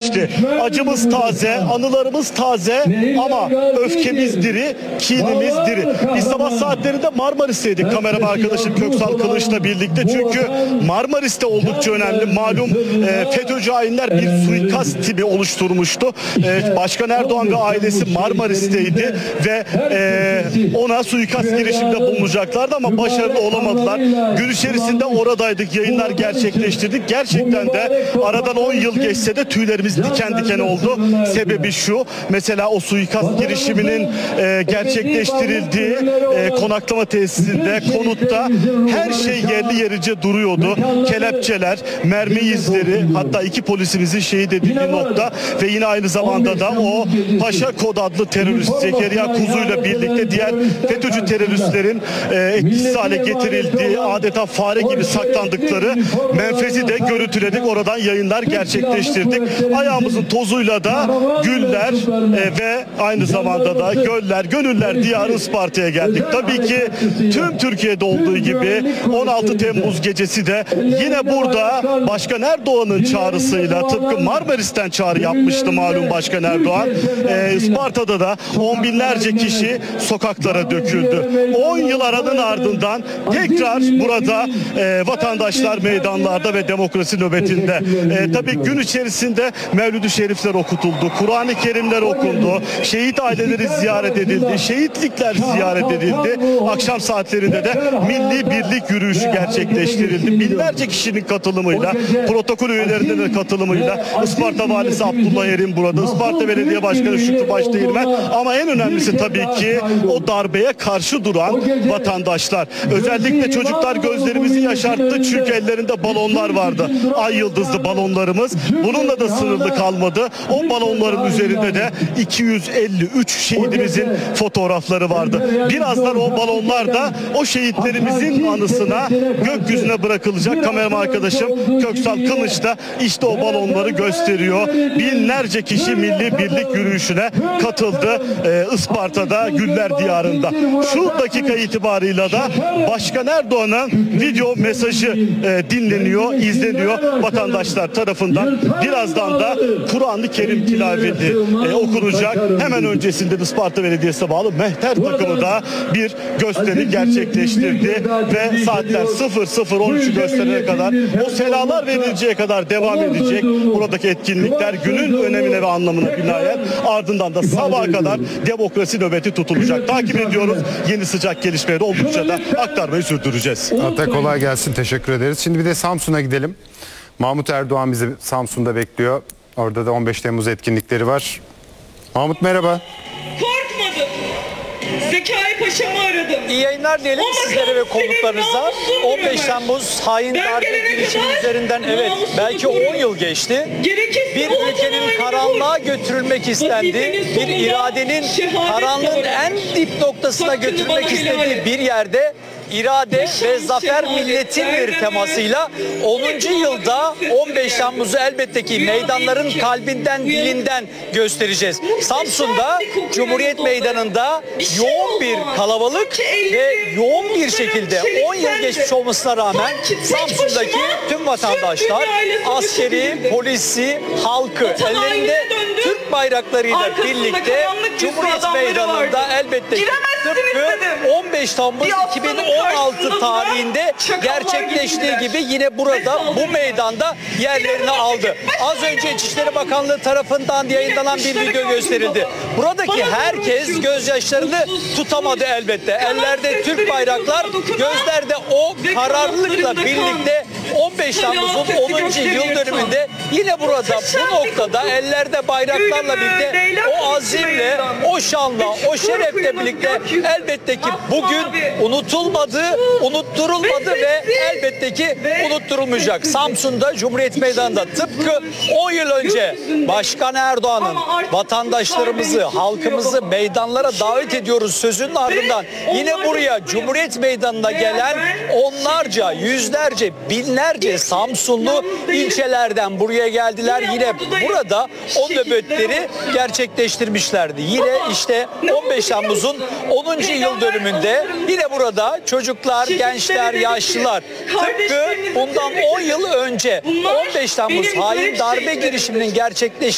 geçti. Acımız taze, anılarımız taze ama öfkemiz diri, kinimiz diri. Biz sabah saatlerinde Marmaris'teydik kameraman arkadaşım Köksal Kılıç'la birlikte. Çünkü Marmaris'te oldukça önemli. Malum FETÖ'cü hainler bir suikast tipi oluşturmuştu. Başkan Erdoğan ve ailesi Marmaris'teydi ve ona suikast girişiminde bulunacaklardı ama başarılı olamadılar. Gün içerisinde oradaydık, yayınlar gerçekleştirdik. Gerçekten de aradan 10 yıl geçse de tüylerimiz diken diken oldu. Sebebi şu, mesela o suikast girişiminin gerçekleştirildiği konaklama tesisinde, konutta her şey yerli yerince duruyordu. Kelepçeler, mermi izleri, hatta 2 polisimizin şehit edildiği nokta ve yine aynı zamanda da o Paşa Kod adlı terörist Zekeriya Kuzu'yla birlikte diğer FETÖ'cü teröristlerin etkisiz hale getirildiği, adeta fare gibi saklandıkları menfezi de görüntüledik. Oradan yayınlar gerçekleştirdik. Ayağımızın tozuyla da güller ve aynı zamanda da göller, gönüller diyarı Isparta'ya geldik. Tabii ki tüm Türkiye'de olduğu gibi 16 Temmuz gecesi de yine burada Başkan Erdoğan'ın çağrısıyla, tıpkı Marmaris'ten çağrı yapmıştı malum Başkan Erdoğan, Isparta'da da on binlerce kişi sokaklara döküldü. 10 yıl aranın ardından tekrar burada vatandaşlar meydanlarda ve demokrasi nöbetinde. Tabii gün içerisinde Mevlid-i Şerifler okutuldu, Kur'an-ı Kerimler okundu, şehit aileleri ziyaret edildi, şehitlikler ziyaret edildi. Akşam saatlerinde de milli birlik yürüyüşü gerçekleştirildi. Binlerce kişinin katılımıyla, protokol üyelerinin de katılımıyla Isparta Valisi Abdullah Erim burada, Isparta Belediye Başkanı Şükrü Başdeğirmen ama en önemlisi tabii ki o darbeye karşı duran vatandaşlar. Özellikle çocuklar gözlerimizi yaşarttı çünkü ellerinde balonlar vardı. Ay yıldızlı balonlarımız. Bununla da sınırlı kalmadı. O balonların üzerinde de 253 şehidimizin fotoğrafları vardı. Birazdan o balonlar da o şehitlerimizin anısına gökyüzüne bırakılacak. Kameraman arkadaşım Köksal Kılıç da işte o balonları gösteriyor. Binlerce kişi milli birlik yürüyüşüne katıldı Isparta'da, Güller Diyarı'nda. Şu dakika itibarıyla da Başkan Erdoğan'ın video mesajı dinleniyor, izleniyor vatandaşlar tarafından. Birazdan da Kur'an-ı Kerim tilaveti okunacak. Hemen öncesinde Isparta Belediyesi'ne bağlı Mehter takımı da bir gösteri gerçekleştirdi ve saatler 00.13'ü gösterene kadar, o selalar verinceye kadar devam edecek buradaki etkinlikler günün önemine ve anlamına binaen. Ardından da sabaha kadar demokrasi nöbeti tutulacak. Takip ediyoruz. Yeni sıcak gelişmeleri oldukça da aktarmayı sürdüreceğiz. Hatta kolay gelsin. Teşekkür ederiz. Şimdi bir de Samsun'a gidelim. Mahmut Erdoğan bizi Samsun'da bekliyor. Orada da 15 Temmuz etkinlikleri var. Mahmut merhaba. Korkmadım. Zekai Paşa'mı aradım. İyi yayınlar diyelim sizlere ve konuklarınıza. 15 Temmuz hain darbe girişimi üzerinden belki 10 yıl geçti. Bir ülkenin karanlığa götürülmek istendiği, bir iradenin karanlığın en dip noktasına götürmek istediği bir yerde irade ve zafer milletindir temasıyla 10. yılda 15 Temmuz'u elbette ki meydanların kalbinden, dilinden göstereceğiz. Samsun'da Cumhuriyet Meydanı'nda yoğun bir kalabalık ve yoğun bir şekilde 10 yıl geçmiş olmasına rağmen Samsun'daki tüm vatandaşlar, askeri, polisi, halkı ellerinde Türk bayraklarıyla birlikte Cumhuriyet Meydanı'nda elbette ki tıpkı 15 Temmuz 2016 tarihinde gerçekleştiği gibi yine burada bu meydanda yerlerini aldı. Az önce İçişleri Bakanlığı tarafından yayınlanan bir video gösterildi. Buradaki herkes gözyaşlarını tutamadı elbette. Ellerde Türk bayraklar, gözlerde o kararlılıkla birlikte 15 Temmuz'un 10. yıl dönümünde yine burada bu noktada ellerde bayraklarla birlikte o azimle, o şanla, o şerefle birlikte elbette ki bugün unutulmadı, unutturulmadı ve elbette ki unutturulmayacak. Samsun'da Cumhuriyet Meydanı'nda tıpkı 10 yıl önce Başkan Erdoğan'ın vatandaşlarımızı, halkımızı meydanlara davet ediyoruz sözünün ardından yine buraya Cumhuriyet Meydanı'na gelen onlarca, yüzlerce, binlerce Samsunlu ilçelerden buraya geldiler. Yine burada o nöbetleri gerçekleştirmişlerdi. Yine işte 15 Temmuz'un 10. yıl dönümünde yine burada çocuklar, gençler, yaşlılar tıpkı bundan 10 yıl önce 15 Temmuz hain darbe girişiminin gerçekleştiği